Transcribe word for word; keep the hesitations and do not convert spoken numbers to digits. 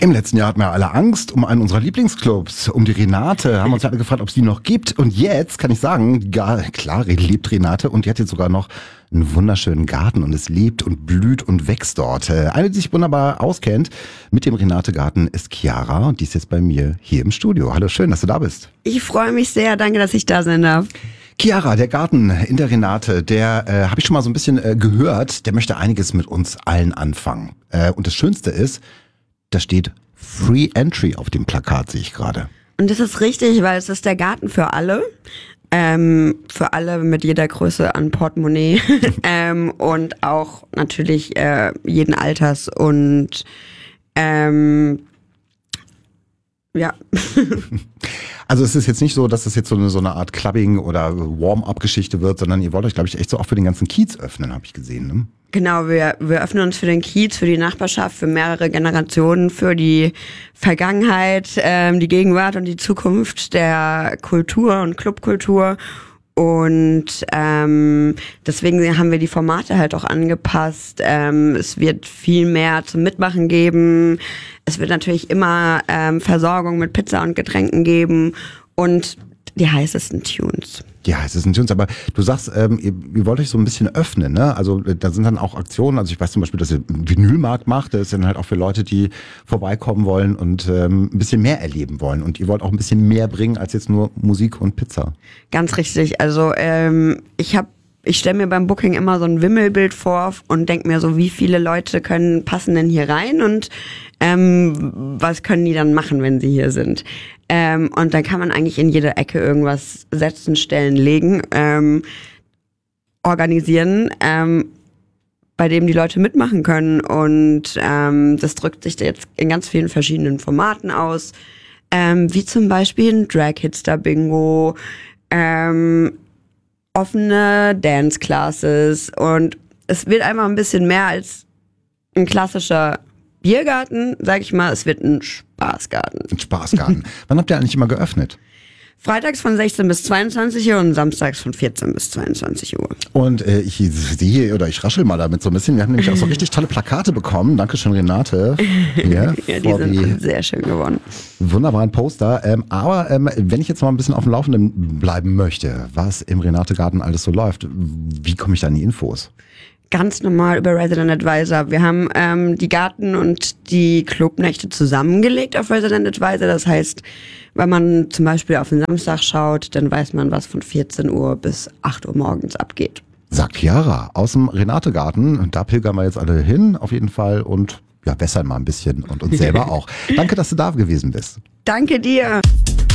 Im letzten Jahr hatten wir alle Angst um einen unserer Lieblingsclubs, um die Renate. Haben uns alle gefragt, ob es die noch gibt. Und jetzt kann ich sagen, gar, klar lebt Renate und die hat jetzt sogar noch einen wunderschönen Garten und es lebt und blüht und wächst dort. Eine, die sich wunderbar auskennt mit dem Renate-Garten, ist Chiara und die ist jetzt bei mir hier im Studio. Hallo, schön, dass du da bist. Ich freue mich sehr, danke, dass ich da sein darf. Chiara, der Garten in der Renate, der äh, habe ich schon mal so ein bisschen äh, gehört, der möchte einiges mit uns allen anfangen. Äh, und das Schönste ist, da steht Free Entry auf dem Plakat, sehe ich gerade. Und das ist richtig, weil es ist der Garten für alle. Ähm, für alle mit jeder Größe an Portemonnaie. ähm, und auch natürlich äh, jeden Alters. Und ähm, ja. Also es ist jetzt nicht so, dass es jetzt so eine, so eine Art Clubbing- oder Warm-up-Geschichte wird, sondern ihr wollt euch, glaube ich, echt so auch für den ganzen Kiez öffnen, habe ich gesehen, ne? Genau, wir, wir öffnen uns für den Kiez, für die Nachbarschaft, für mehrere Generationen, für die Vergangenheit, ähm, die Gegenwart und die Zukunft der Kultur und Clubkultur. Und ähm, deswegen haben wir die Formate halt auch angepasst. Ähm, es wird viel mehr zum Mitmachen geben. Es wird natürlich immer ähm, Versorgung mit Pizza und Getränken geben und die heißesten Tunes. Die heißesten Tunes, aber du sagst, ähm, ihr, ihr wollt euch so ein bisschen öffnen, ne? Also da sind dann auch Aktionen, also ich weiß zum Beispiel, dass ihr einen Vinylmarkt macht, das ist dann halt auch für Leute, die vorbeikommen wollen und ähm, ein bisschen mehr erleben wollen und ihr wollt auch ein bisschen mehr bringen als jetzt nur Musik und Pizza. Ganz richtig, also ähm, ich habe Ich stelle mir beim Booking immer so ein Wimmelbild vor und denke mir so, wie viele Leute können passen denn hier rein und ähm, was können die dann machen, wenn sie hier sind. Ähm, und dann kann man eigentlich in jede Ecke irgendwas setzen, stellen, legen, ähm, organisieren, ähm, bei dem die Leute mitmachen können. Und ähm, das drückt sich jetzt in ganz vielen verschiedenen Formaten aus, ähm, wie zum Beispiel ein Drag-Hitster-Bingo, ähm, offene Dance-Classes und es wird einfach ein bisschen mehr als ein klassischer Biergarten, sag ich mal, es wird ein Spaßgarten. Ein Spaßgarten. Wann habt ihr eigentlich immer geöffnet? Freitags von sechzehn bis zweiundzwanzig Uhr und samstags von vierzehn bis zweiundzwanzig Uhr. Und äh, ich sehe, oder ich raschel mal damit so ein bisschen, wir haben nämlich auch so richtig tolle Plakate bekommen. Dankeschön, Renate. Ja, ja die sind die sehr schön geworden. Wunderbaren Poster. Ähm, aber ähm, wenn ich jetzt mal ein bisschen auf dem Laufenden bleiben möchte, was im Renate-Garten alles so läuft, wie komme ich da an die Infos? Ganz normal über Resident Advisor. Wir haben ähm, die Garten- und die Clubnächte zusammengelegt auf Resident Advisor. Das heißt, wenn man zum Beispiel auf den Samstag schaut, dann weiß man, was von vierzehn Uhr bis acht Uhr morgens abgeht. Sagt Chiara aus dem Renate-Garten. Da pilgern wir jetzt alle hin, auf jeden Fall. Und ja, wässern mal ein bisschen und uns selber auch. Danke, dass du da gewesen bist. Danke dir.